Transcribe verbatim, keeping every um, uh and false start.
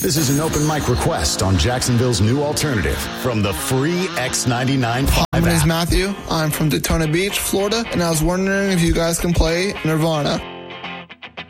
This is an open mic request on Jacksonville's new alternative from the free X ninety-nine point five My name is app. Matthew. I'm from Daytona Beach, Florida, and I was wondering if you guys can play Nirvana.